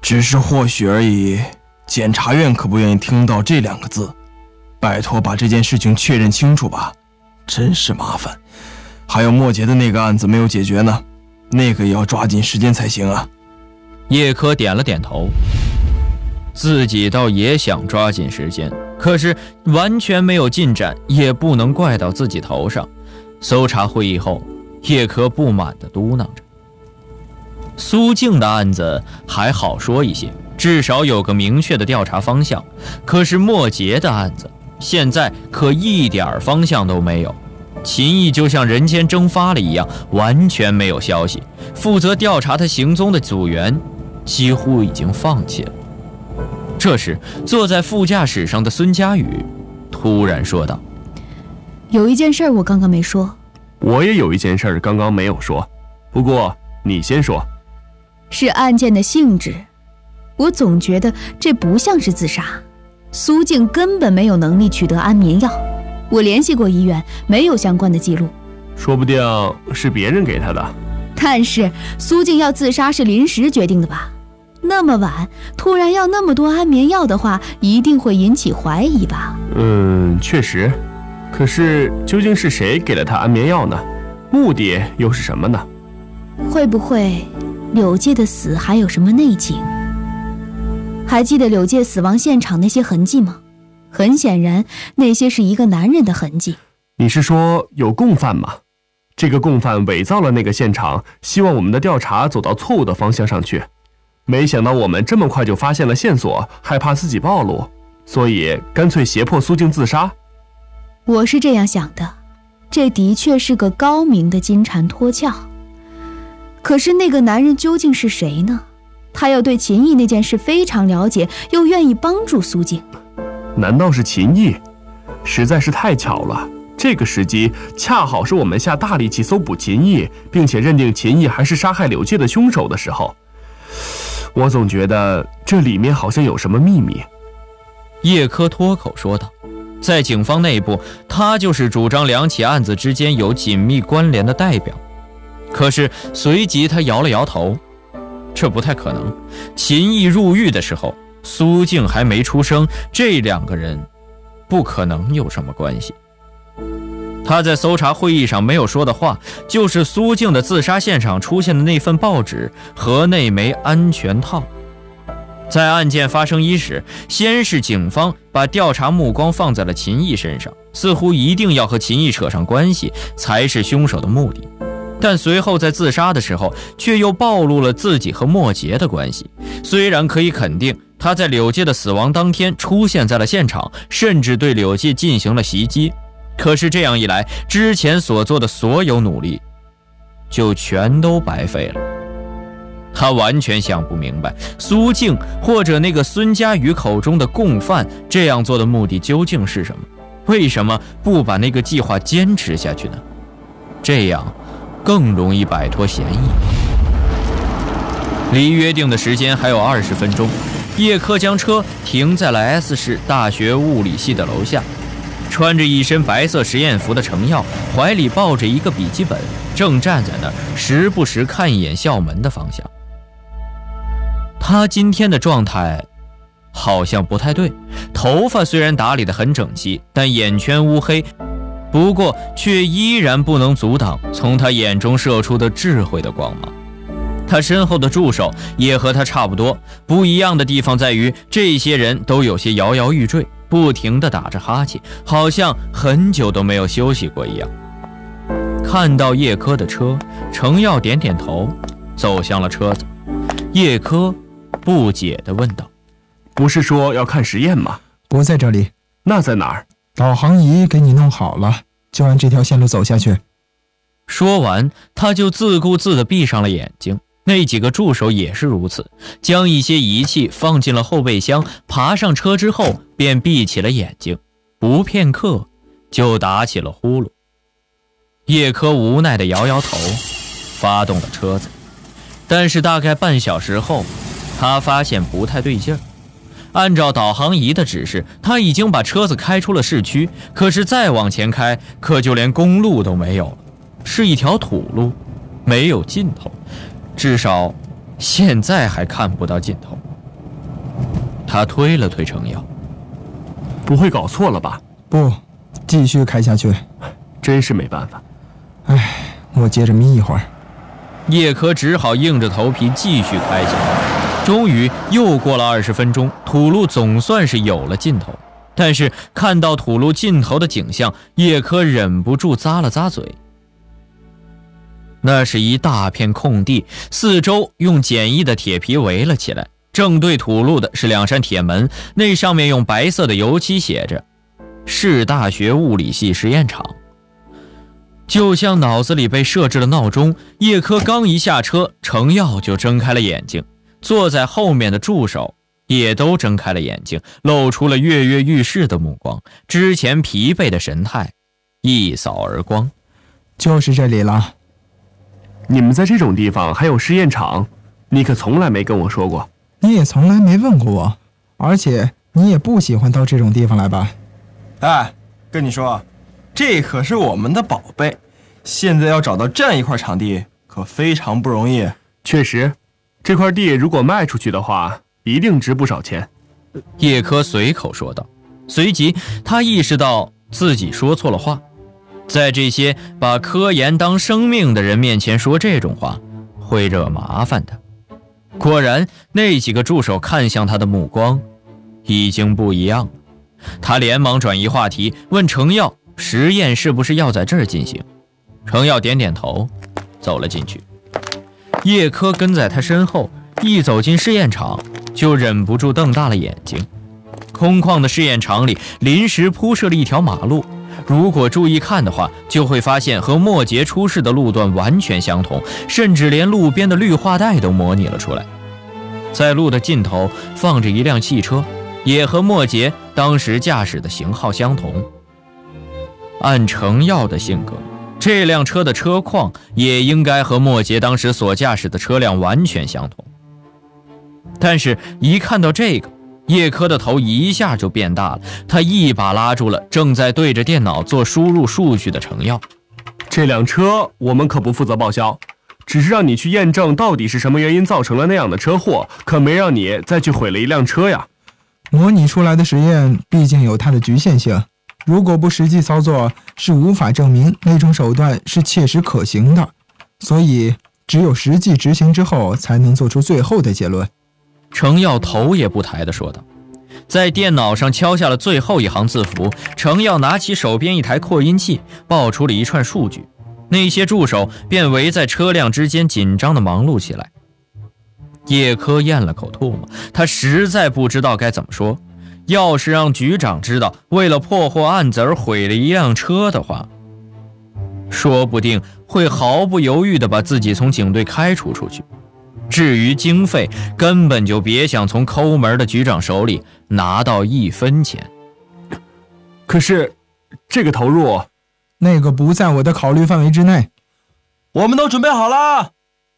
只是或许而已，检察院可不愿意听到这2个字。拜托把这件事情确认清楚吧，真是麻烦。还有莫杰的那个案子没有解决呢，那个也要抓紧时间才行啊。 叶柯点了点头，自己倒也想抓紧时间，可是完全没有进展，也不能怪到自己头上。搜查会议后，叶柯不满地嘟囔着：苏静的案子还好说一些，至少有个明确的调查方向，可是莫杰的案子现在可一点方向都没有。秦毅就像人间蒸发了一样，完全没有消息。负责调查他行踪的组员几乎已经放弃了。这时，坐在副驾驶上的孙佳宇突然说道： 有一件事我刚刚没说。 我也有一件事刚刚没有说，不过你先说。 是案件的性质，我总觉得这不像是自杀。苏静根本没有能力取得安眠药，我联系过医院，没有相关的记录。 说不定是别人给他的。 但是苏静要自杀是临时决定的吧？那么晚突然要那么多安眠药的话，一定会引起怀疑吧？ 确实。可是究竟是谁给了他安眠药呢？目的又是什么呢？ 会不会柳介的死还有什么内情？还记得柳介死亡现场那些痕迹吗？很显然，那些是一个男人的痕迹。 你是说有共犯吗？这个共犯伪造了那个现场，希望我们的调查走到错误的方向上去。没想到我们这么快就发现了线索，害怕自己暴露，所以干脆胁迫苏静自杀。 我是这样想的，这的确是个高明的金蝉脱壳。可是那个男人究竟是谁呢？他要对秦毅那件事非常了解，又愿意帮助苏静。 难道是秦毅？实在是太巧了，这个时机恰好是我们下大力气搜捕秦毅，并且认定秦毅还是杀害柳介的凶手的时候。我总觉得这里面好像有什么秘密。 叶柯脱口说道。在警方内部，他就是主张2起案子之间有紧密关联的代表。可是随即他摇了摇头，这不太可能。秦毅入狱的时候，苏静还没出生，这2个人不可能有什么关系。他在搜查会议上没有说的话，就是苏静的自杀现场出现的那份报纸和那枚安全套。在案件发生伊始，先是警方把调查目光放在了秦毅身上，似乎一定要和秦毅扯上关系才是凶手的目的。但随后在自杀的时候，却又暴露了自己和莫杰的关系。虽然可以肯定他在柳介的死亡当天出现在了现场，甚至对柳介进行了袭击，可是这样一来，之前所做的所有努力就全都白费了。他完全想不明白苏静或者那个孙佳宇口中的共犯这样做的目的究竟是什么？为什么不把那个计划坚持下去呢？这样更容易摆脱嫌疑。离约定的时间还有20分钟，叶柯将车停在了 S 市大学物理系的楼下。穿着一身白色实验服的程耀，怀里抱着一个笔记本，正站在那儿，时不时看一眼校门的方向。他今天的状态好像不太对，头发虽然打理得很整齐，但眼圈乌黑，不过却依然不能阻挡从他眼中射出的智慧的光芒。他身后的助手也和他差不多，不一样的地方在于这些人都有些摇摇欲坠，不停地打着哈欠，好像很久都没有休息过一样。看到叶柯的车，程耀点点头，走向了车子。叶柯不解地问道： 不是说要看实验吗？ 不在这里。 那在哪儿？ 导航仪给你弄好了，就按这条线路走下去。 说完，他就自顾自地闭上了眼睛。那几个助手也是如此，将一些仪器放进了后备箱，爬上车之后便闭起了眼睛，不片刻就打起了呼噜。叶柯无奈地摇摇头，发动了车子。但是大概半小时后，他发现不太对劲儿。按照导航仪的指示，他已经把车子开出了市区，可是再往前开，可就连公路都没有了，是一条土路，没有尽头，至少现在还看不到尽头。 他推了推程耀。 不会搞错了吧？ 不，继续开下去。 真是没办法。 我接着眯一会儿。 叶柯只好硬着头皮继续开下去。终于又过了20分钟，土路总算是有了尽头。但是看到土路尽头的景象，叶柯忍不住咂了咂嘴。那是一大片空地，四周用简易的铁皮围了起来。正对土路的是2扇铁门，那上面用白色的油漆写着市大学物理系实验场。就像脑子里被设置了闹钟，叶柯刚一下车，程耀就睁开了眼睛，坐在后面的助手也都睁开了眼睛，露出了跃跃欲试的目光，之前疲惫的神态一扫而光。 就是这里了。 你们在这种地方还有试验场，你可从来没跟我说过。 你也从来没问过我，而且你也不喜欢到这种地方来吧？ 跟你说，这可是我们的宝贝，现在要找到这样一块场地可非常不容易。 确实，这块地如果卖出去的话，一定值不少钱。 叶柯随口说道，随即他意识到自己说错了话，在这些把科研当生命的人面前说这种话会惹麻烦的。果然，那几个助手看向他的目光已经不一样了。他连忙转移话题，问程耀实验是不是要在这儿进行。程耀点点头，走了进去。叶柯跟在他身后，一走进试验场就忍不住瞪大了眼睛。空旷的试验场里临时铺设了一条马路，如果注意看的话，就会发现和末节出事的路段完全相同，甚至连路边的绿化带都模拟了出来。在路的尽头放着一辆汽车，也和末节当时驾驶的型号相同。按程耀的性格，这辆车的车况也应该和末节当时所驾驶的车辆完全相同。但是一看到这个，叶柯的头一下就变大了，他一把拉住了正在对着电脑做输入数据的程耀。 这辆车我们可不负责报销，只是让你去验证到底是什么原因造成了那样的车祸，可没让你再去毁了一辆车呀。 模拟出来的实验毕竟有它的局限性，如果不实际操作，是无法证明那种手段是切实可行的，所以只有实际执行之后才能做出最后的结论。 程耀头也不抬地说道。在电脑上敲下了最后一行字符，程耀拿起手边一台扩音器，报出了一串数据。那些助手便围在车辆之间紧张地忙碌起来。叶柯咽了口唾沫，他实在不知道该怎么说。要是让局长知道为了破获案子而毁了一辆车的话，说不定会毫不犹豫地把自己从警队开除出去。至于经费，根本就别想从抠门的局长手里拿到1分钱。 可是这个投入， 那个不在我的考虑范围之内。 我们都准备好了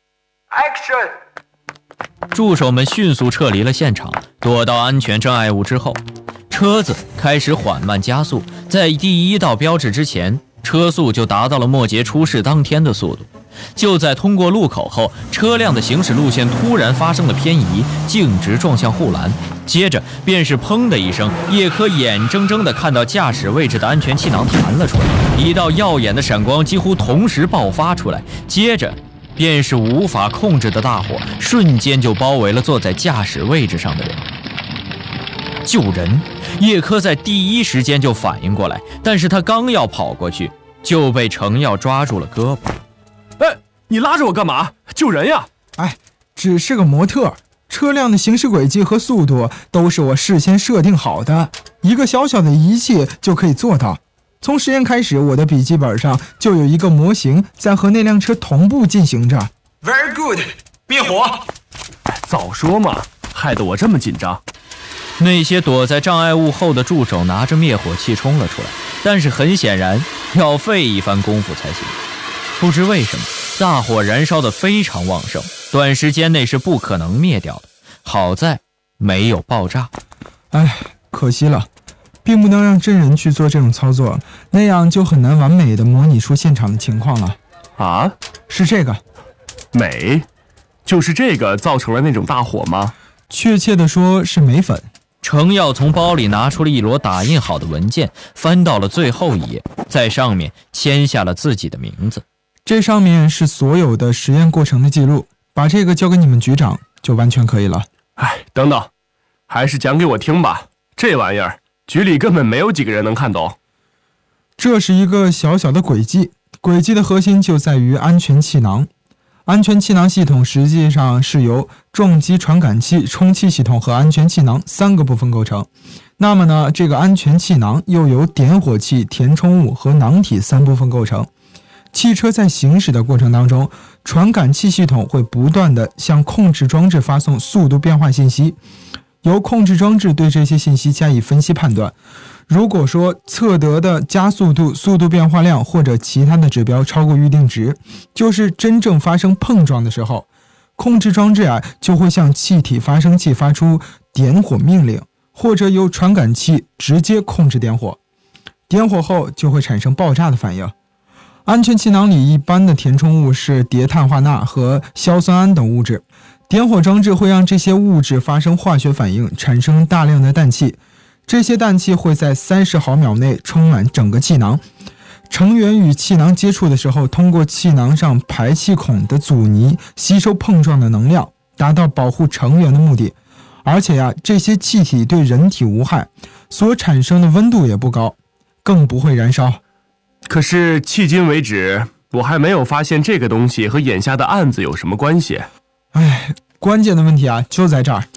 Action！ 助手们迅速撤离了现场，躲到安全障碍物之后。车子开始缓慢加速，在第一道标志之前，车速就达到了末节出事当天的速度。就在通过路口后，车辆的行驶路线突然发生了偏移，径直撞向护栏。接着便是砰的一声，叶柯眼睁睁地看到驾驶位置的安全气囊弹了出来，一道耀眼的闪光几乎同时爆发出来，接着便是无法控制的大火，瞬间就包围了坐在驾驶位置上的人。救人！叶柯在第一时间就反应过来，但是他刚要跑过去，就被程耀抓住了胳膊。 你拉着我干嘛？救人呀！ 只是个模特，车辆的行驶轨迹和速度都是我事先设定好的，一个小小的仪器就可以做到。从实验开始，我的笔记本上就有一个模型在和那辆车同步进行着。 Very good， 灭火！ 早说嘛，害得我这么紧张。 那些躲在障碍物后的助手拿着灭火器冲了出来，但是很显然要费一番功夫才行。不知为什么，大火燃烧得非常旺盛，短时间内是不可能灭掉的。好在没有爆炸。 可惜了，并不能让真人去做这种操作，那样就很难完美的模拟出现场的情况了。 啊？ 是这个。 镁？就是这个造成了那种大火吗？ 确切的说是镁粉， 程耀从包里拿出了一摞打印好的文件，翻到了最后一页，在上面签下了自己的名字。 这上面是所有的实验过程的记录，把这个交给你们局长就完全可以了。 等等，还是讲给我听吧。这玩意儿局里根本没有几个人能看懂。 这是一个小小的轨迹，轨迹的核心就在于安全气囊。安全气囊系统实际上是由重机传感器、充气系统和安全气囊3个部分构成。那么呢，这个安全气囊又由点火器、填充物和囊体3部分构成。汽车在行驶的过程当中，传感器系统会不断地向控制装置发送速度变化信息，由控制装置对这些信息加以分析判断。如果说测得的加速度、速度变化量或者其他的指标超过预定值，就是真正发生碰撞的时候，控制装置就会向气体发生器发出点火命令，或者由传感器直接控制点火。点火后就会产生爆炸的反应。安全气囊里一般的填充物是叠碳化钠和硝酸铵等物质，点火装置会让这些物质发生化学反应，产生大量的氮气。这些氮气会在30毫秒内充满整个气囊，成员与气囊接触的时候，通过气囊上排气孔的阻尼吸收碰撞的能量，达到保护成员的目的。而且这些气体对人体无害，所产生的温度也不高，更不会燃烧。 可是迄今为止，我还没有发现这个东西和眼下的案子有什么关系。 关键的问题就在这儿。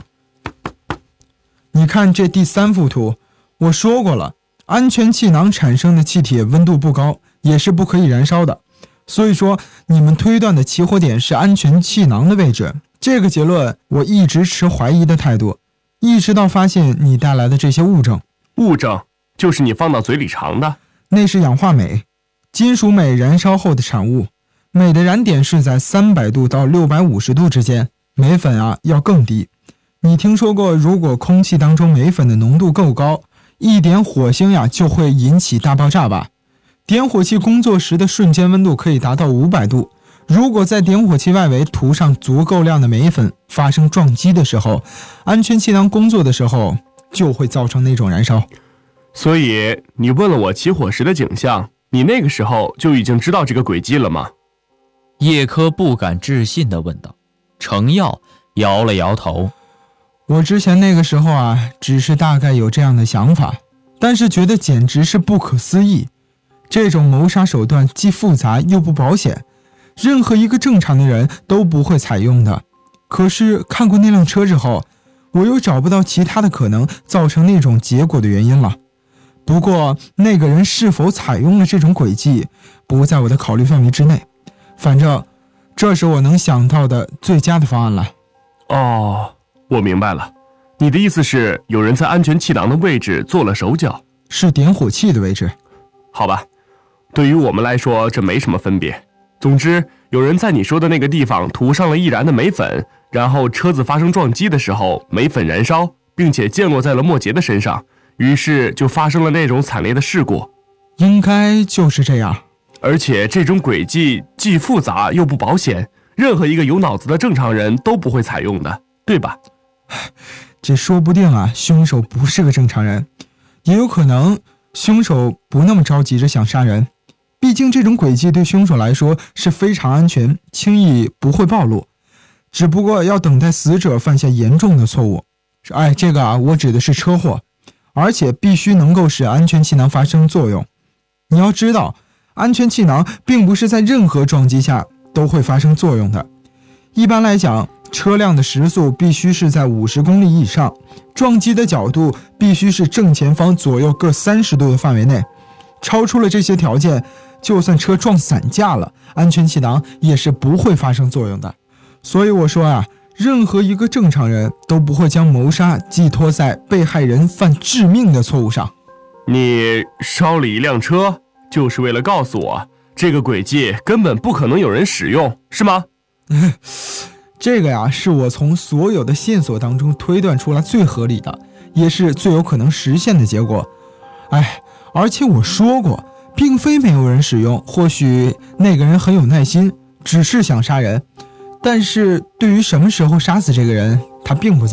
你看这第3幅图，我说过了，安全气囊产生的气体温度不高，也是不可以燃烧的。所以说，你们推断的起火点是安全气囊的位置，这个结论我一直持怀疑的态度，一直到发现你带来的这些物证。 物证就是你放到嘴里尝的？ 那是氧化镁，金属镁燃烧后的产物。镁的燃点是在300度到650度之间，镁粉要更低。你听说过，如果空气当中镁粉的浓度够高，一点火星就会引起大爆炸吧？点火器工作时的瞬间温度可以达到500度，如果在点火器外围涂上足够量的镁粉，发生撞击的时候，安全气囊工作的时候就会造成那种燃烧。 所以你问了我起火时的景象，你那个时候就已经知道这个轨迹了吗？ 叶柯不敢置信地问道。程耀摇了摇头。 我之前那个时候只是大概有这样的想法，但是觉得简直是不可思议。这种谋杀手段既复杂又不保险，任何一个正常的人都不会采用的。可是看过那辆车之后，我又找不到其他的可能造成那种结果的原因了。不过那个人是否采用了这种轨迹，不在我的考虑范围之内。反正这是我能想到的最佳的方案了。 我明白了，你的意思是有人在安全气囊的位置做了手脚？ 是点火器的位置。 好吧，对于我们来说这没什么分别。总之，有人在你说的那个地方涂上了易燃的镁粉，然后车子发生撞击的时候，镁粉燃烧，并且溅落在了莫杰的身上，于是就发生了那种惨烈的事故。 应该就是这样。 而且这种轨迹既复杂又不保险，任何一个有脑子的正常人都不会采用的，对吧？ 这说不定凶手不是个正常人，也有可能凶手不那么着急着想杀人。毕竟这种轨迹对凶手来说是非常安全，轻易不会暴露，只不过要等待死者犯下严重的错误。这个我指的是车祸，而且必须能够使安全气囊发生作用。你要知道，安全气囊并不是在任何撞击下都会发生作用的。一般来讲，车辆的时速必须是在50公里以上，撞击的角度必须是正前方左右各30度的范围内。超出了这些条件，就算车撞散架了，安全气囊也是不会发生作用的。所以我说任何一个正常人都不会将谋杀寄托在被害人犯致命的错误上。 你烧了一辆车，就是为了告诉我，这个轨迹根本不可能有人使用，是吗？ 这个是我从所有的线索当中推断出来最合理的，也是最有可能实现的结果。而且我说过，并非没有人使用，或许那个人很有耐心，只是想杀人，但是对于什么时候杀死这个人，他并不在